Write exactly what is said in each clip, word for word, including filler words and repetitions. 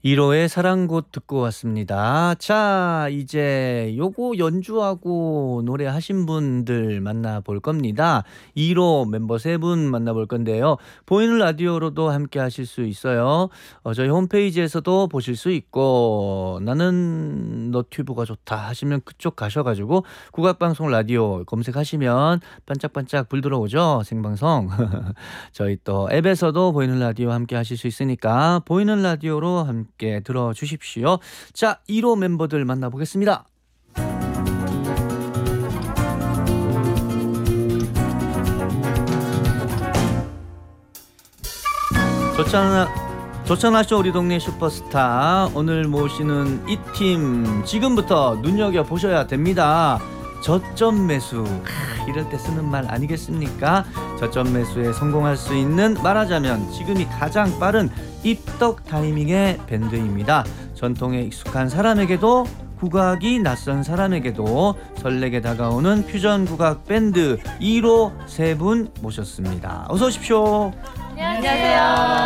일 호의 사랑꽃 듣고 왔습니다. 자, 이제 요거 연주하고 노래하신 분들 만나볼 겁니다. 일 호 멤버 세 분 만나볼 건데요. 보이는 라디오로도 함께 하실 수 있어요. 어, 저희 홈페이지에서도 보실 수 있고, 나는 너튜브가 좋다 하시면 그쪽 가셔가지고 국악방송 라디오 검색하시면 반짝반짝 불 들어오죠. 생방송. 저희 또 앱에서도 보이는 라디오 함께 하실 수 있으니까 보이는 라디오로 함께 함께 들어주십시오. 자, 일 호 멤버들 만나보겠습니다. 좋잖아, 좋잖아쇼 우리 동네 슈퍼스타. 오늘 모시는 이 팀 지금부터 눈여겨보셔야 됩니다. 저점 매수, 아, 이럴 때 쓰는 말 아니겠습니까? 저점 매수에 성공할 수 있는, 말하자면 지금이 가장 빠른 입덕 타이밍의 밴드입니다. 전통에 익숙한 사람에게도, 국악이 낯선 사람에게도 설레게 다가오는 퓨전 국악 밴드 일 호 세 분 모셨습니다. 어서 오십시오. 안녕하세요.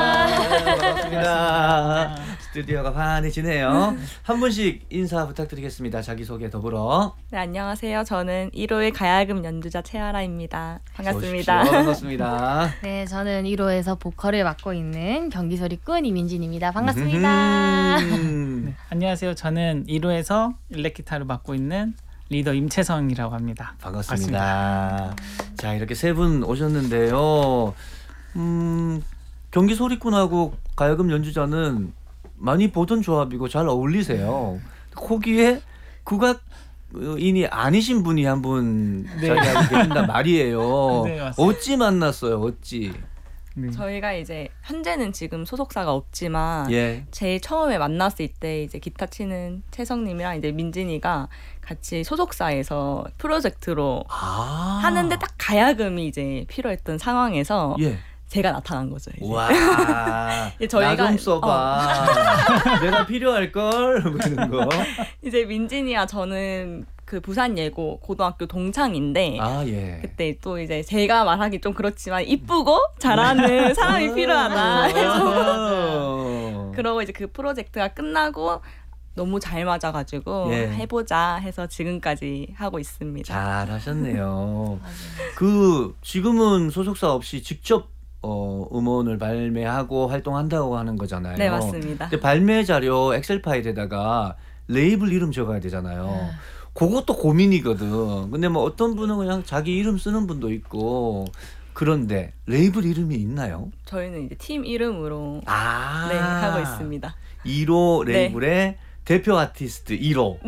반갑습니다. 스튜디오가 환해지네요. 한 분씩 인사 부탁드리겠습니다. 자기소개 더불어. 네, 안녕하세요. 저는 일 호의 가야금 연주자 최아라입니다. 반갑습니다. 오십시오. 반갑습니다. 네, 저는 일 호에서 보컬을 맡고 있는 경기소리꾼 이민진입니다. 반갑습니다. 음. 네, 안녕하세요. 저는 일 호에서 일렉기타를 맡고 있는 리더 임채성이라고 합니다. 반갑습니다. 반갑습니다. 자, 이렇게 세 분 오셨는데요. 음, 경기소리꾼하고 가야금 연주자는 많이 보던 조합이고 잘 어울리세요. 거기에 국악인이 아니신 분이 한 분 네. 자리하고 계신단 말이에요. 네, 맞습니다. 어찌 만났어요? 어찌? 네. 저희가 이제 현재는 지금 소속사가 없지만 예. 제일 처음에 만났을 때 이제 기타 치는 채성님이랑 이제 민진이가 같이 소속사에서 프로젝트로 아. 하는데 딱 가야금이 이제 필요했던 상황에서 예. 제가 나타난 거죠. 이제. 와. 저희가- 나 좀 써봐. 내가 필요할 걸 그러는 거. 이제 민진이와 저는 그 부산 예고 고등학교 동창인데 아, 예. 그때 또 이제 제가 말하기 좀 그렇지만 이쁘고 잘하는 사람이 필요하다 해서 그러고 이제 그 프로젝트가 끝나고 너무 잘 맞아가지고 예. 해보자 해서 지금까지 하고 있습니다. 잘하셨네요. 그 지금은 소속사 없이 직접 어, 음원을 발매하고 활동한다고 하는 거잖아요. 네, 맞습니다. 근데 발매 자료 엑셀 파일에다가 레이블 이름 적어야 되잖아요. 그것도 고민이거든. 근데 뭐 어떤 분은 그냥 자기 이름 쓰는 분도 있고, 그런데 레이블 이름이 있나요? 저희는 이제 팀 이름으로 아, 네, 하고 있습니다. 일 호 레이블의 대표 아티스트 일 호.